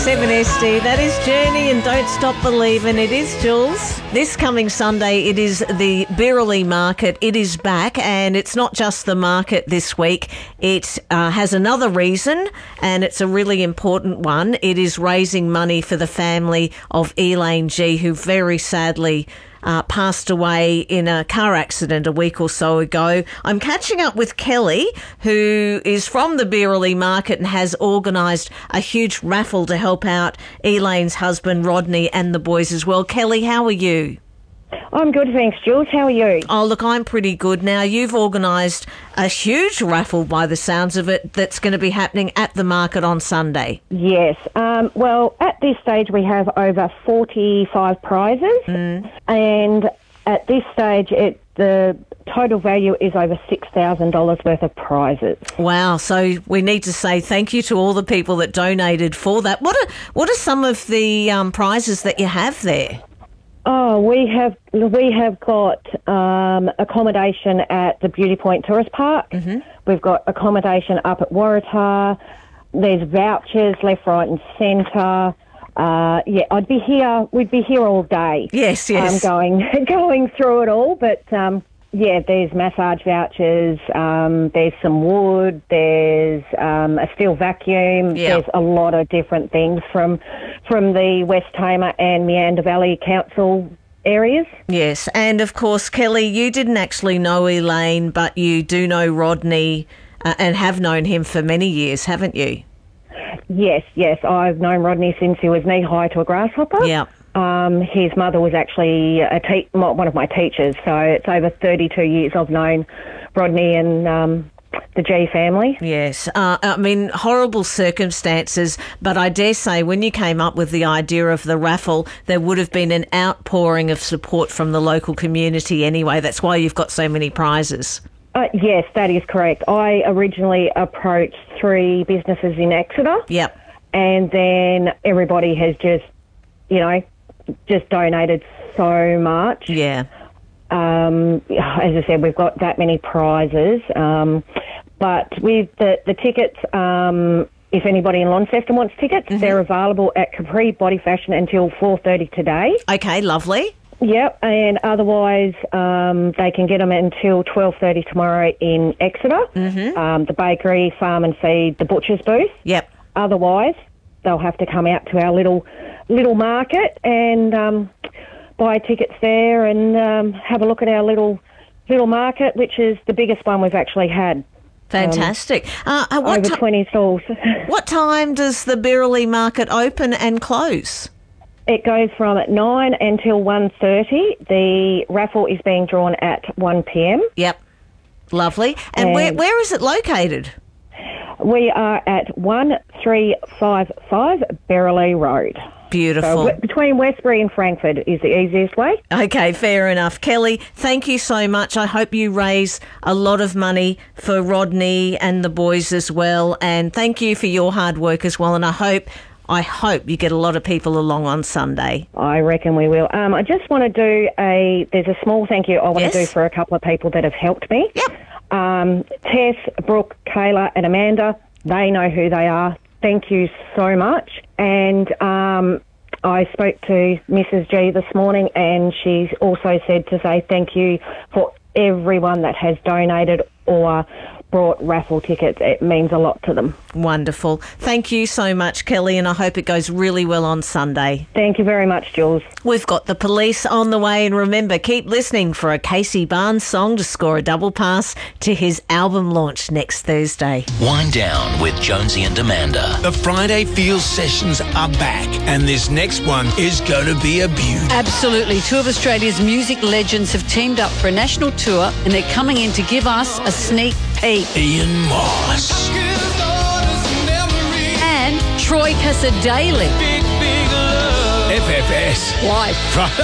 7SD, that is Journey and Don't Stop Believin'. It is Jules. This coming Sunday, it is the Birraley Market. It is back, and it's not just the market this week. It has another reason, and it's a really important one. It is raising money for the family of Elaine G, who very sadly passed away in a car accident a week or so ago. I'm catching up with Kelly, who is from the Birraley Market and has organised a huge raffle to help out Elaine's husband, Rodney, and the boys as well. Kelly, how are you? I'm good, thanks, Jules. How are you? Oh, look, I'm pretty good. Now, you've organised a huge raffle, by the sounds of it, that's going to be happening at the market on Sunday. Yes. Well, at this stage, we have over 45 prizes, and at this stage, the total value is over $6,000 worth of prizes. Wow. So we need to say thank you to all the people that donated for that. What are some of the prizes that you have there? Oh, we have got accommodation at the Beauty Point Tourist Park. Mm-hmm. We've got accommodation up at Waratah. There's vouchers left, right, and centre. We'd be here all day. Yes. Going through it all, but there's massage vouchers. There's some wood. There's a steel vacuum. Yep. There's a lot of different things from the West Tamar and Meander Valley Council areas. Yes, and of course, Kelly, you didn't actually know Elaine, but you do know Rodney and have known him for many years, haven't you? Yes. I've known Rodney since he was knee-high to a grasshopper. Yeah. His mother was actually one of my teachers, so it's over 32 years I've known Rodney and the G family. Yes. I mean, horrible circumstances, but I dare say when you came up with the idea of the raffle, there would have been an outpouring of support from the local community anyway. That's why you've got so many prizes. Yes, that is correct. I originally approached 3 businesses in Exeter. Yep. And then everybody has just donated so much. Yeah. As I said, we've got that many prizes. But with the tickets, if anybody in Launceston wants tickets, they're available at Capri Body Fashion until 4:30 today. Okay, lovely. Yep, and otherwise they can get them until 12:30 tomorrow in Exeter, the bakery, farm and feed, the butcher's booth. Yep. Otherwise, they'll have to come out to our little market and buy tickets there and have a look at our little market, which is the biggest one we've actually had. Fantastic. Over 20 stalls. What time does the Birraley Market open and close? It goes from at 9 until 1:30. The raffle is being drawn at 1 p.m. Yep. Lovely. And where is it located? We are at 1355 Birraley Road. Beautiful. So between Westbury and Frankfurt is the easiest way. Okay, fair enough. Kelly, thank you so much. I hope you raise a lot of money for Rodney and the boys as well. And thank you for your hard work as well. And I hope you get a lot of people along on Sunday. I reckon we will. I just want to do there's a small thank you I want to do for a couple of people that have helped me. Yep. Tess, Brooke, Kayla and Amanda, they know who they are. Thank you so much. And I spoke to Mrs. G this morning and she's also said to say thank you for everyone that has donated or brought raffle tickets. It means a lot to them. Wonderful. Thank you so much, Kelly, and I hope it goes really well on Sunday. Thank you very much, Jules. We've got the Police on the way, and remember, keep listening for a Casey Barnes song to score a double pass to his album launch next Thursday. Wind Down with Jonesy and Amanda. The Friday Feels sessions are back, and this next one is going to be a beauty. Absolutely. 2 of Australia's music legends have teamed up for a national tour, and they're coming in to give us a sneak peek. Ian Moss. And Troy Casadei. FFS. Live.